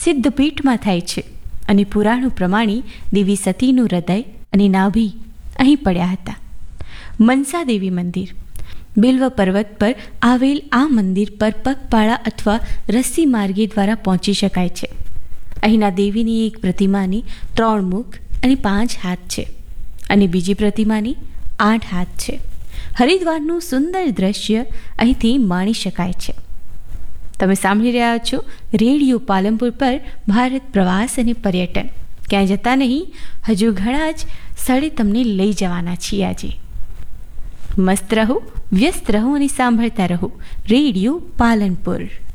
સિદ્ધપીઠમાં થાય છે અને પુરાણો પ્રમાણે દેવી સતીનું હૃદય અને નાભી અહીં પડ્યા હતા. મનસા દેવી મંદિર. બિલ્વ પર્વત પર આવેલ આ મંદિર પર પગપાળા અથવા રસ્સી માર્ગે દ્વારા પહોંચી શકાય છે. અહીંના દેવીની એક પ્રતિમાની 3 મુખ અને 5 હાથ છે અને બીજી પ્રતિમાની 8 હાથ છે. હરિદ્વારનું સુંદર દ્રશ્ય અહીંથી માણી શકાય છે. તમે સાંભળી રહ્યા છો રેડિયો પાલનપુર પર ભારત પ્રવાસ અને પર્યટન. ક્યાંય જતા નહીં, હજુ ઘણા જ સ્થળે તમને લઈ જવાના છીએ આજે. મસ્ત રહો, વ્યસ્ત રહો અને સાંભળતા રહો રેડિયો પાલનપુર.